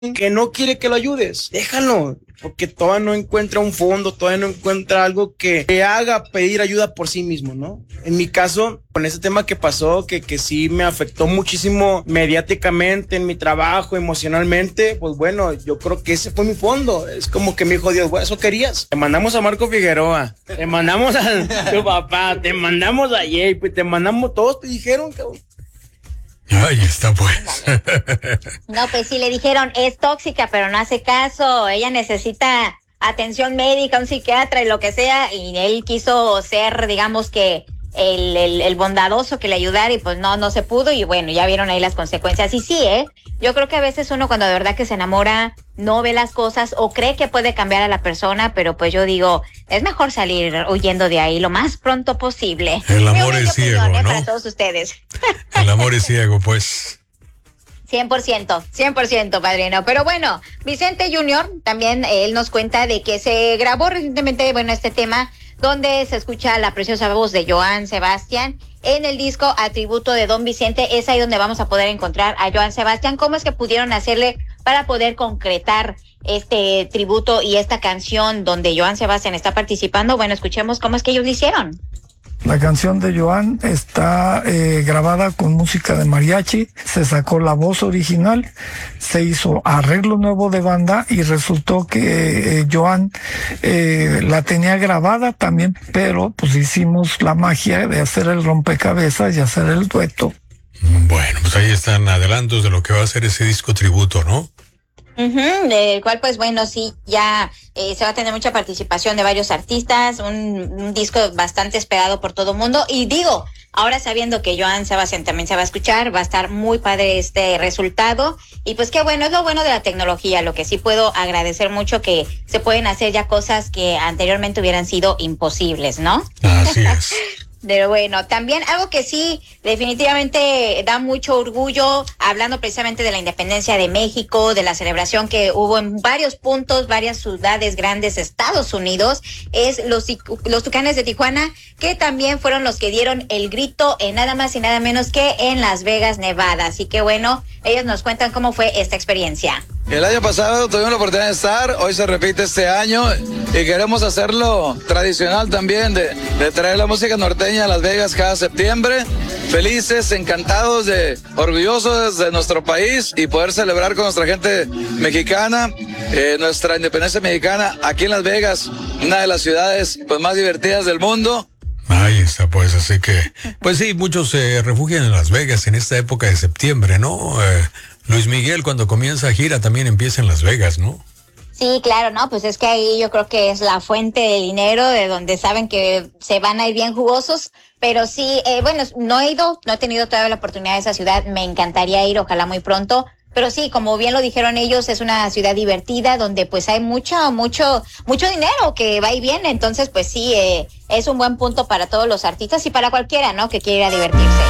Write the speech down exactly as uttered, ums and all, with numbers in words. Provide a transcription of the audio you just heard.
que no quiere que lo ayudes, déjalo, porque todavía no encuentra un fondo, todavía no encuentra algo que le haga pedir ayuda por sí mismo, ¿no? En mi caso, con ese tema que pasó, que, que sí me afectó muchísimo mediáticamente, en mi trabajo, emocionalmente, pues bueno, yo creo que ese fue mi fondo. Es como que me dijo Dios, bueno, eso querías. Te mandamos a Marco Figueroa, te mandamos a tu papá, te mandamos a Jay, pues te mandamos, todos te dijeron, cabrón. Ahí está, pues. No, pues sí, le dijeron, es tóxica, pero no hace caso. Ella necesita atención médica, un psiquiatra y lo que sea. Y él quiso ser, digamos que, el, el, el bondadoso que le ayudara y pues no, no se pudo. Y bueno, ya vieron ahí las consecuencias. Y sí, ¿eh? Yo creo que a veces uno cuando de verdad que se enamora no ve las cosas o cree que puede cambiar a la persona, pero pues yo digo, es mejor salir huyendo de ahí lo más pronto posible. El amor es ciego, opinión, ¿eh? ¿no? Para todos ustedes. El amor es ciego, pues. cien por ciento, cien por ciento, padrino. Pero bueno, Vicente Junior también, eh, él nos cuenta de que se grabó recientemente, bueno, este tema donde se escucha la preciosa voz de Joan Sebastián en el disco A Tributo de Don Vicente. Es ahí donde vamos a poder encontrar a Joan Sebastián. ¿Cómo es que pudieron hacerle para poder concretar este tributo y esta canción donde Joan Sebastián está participando? Bueno, escuchemos cómo es que ellos lo hicieron. La canción de Joan está eh, grabada con música de mariachi, se sacó la voz original, se hizo arreglo nuevo de banda y resultó que eh, Joan eh, la tenía grabada también, pero pues hicimos la magia de hacer el rompecabezas y hacer el dueto. Bueno, pues ahí están adelantos de lo que va a ser ese disco tributo, ¿no? Uh-huh, del cual pues bueno, sí, ya eh, se va a tener mucha participación de varios artistas, un, un disco bastante esperado por todo el mundo y digo, ahora sabiendo que Joan Sebastián también se va a escuchar, va a estar muy padre este resultado y pues qué bueno, es lo bueno de la tecnología, lo que sí puedo agradecer mucho que se pueden hacer ya cosas que anteriormente hubieran sido imposibles, ¿no? Así es. Pero bueno, también algo que sí definitivamente da mucho orgullo, hablando precisamente de la independencia de México, de la celebración que hubo en varios puntos, varias ciudades grandes de Estados Unidos, es los, los Tucanes de Tijuana, que también fueron los que dieron el grito en nada más y nada menos que en Las Vegas, Nevada. Así que bueno, ellos nos cuentan cómo fue esta experiencia. El año pasado tuvimos la oportunidad de estar, hoy se repite este año y queremos hacerlo tradicional también, de, de traer la música norteña a Las Vegas cada septiembre. Felices, encantados, de, orgullosos de nuestro país y poder celebrar con nuestra gente mexicana, eh, nuestra independencia mexicana aquí en Las Vegas, una de las ciudades pues, más divertidas del mundo. Ahí está, pues, así que, pues sí, muchos se eh, refugian en Las Vegas en esta época de septiembre, ¿no? Eh, Luis Miguel cuando comienza gira también empieza en Las Vegas, ¿no? Sí, claro, no, pues es que ahí yo creo que es la fuente de dinero, de donde saben que se van a ir bien jugosos, pero sí, eh, bueno, no he ido, no he tenido todavía la oportunidad de esa ciudad, me encantaría ir, ojalá muy pronto, pero sí, como bien lo dijeron ellos, es una ciudad divertida donde pues hay mucho, mucho, mucho dinero que va y viene, entonces pues sí, eh, es un buen punto para todos los artistas y para cualquiera, ¿no?, que quiera divertirse.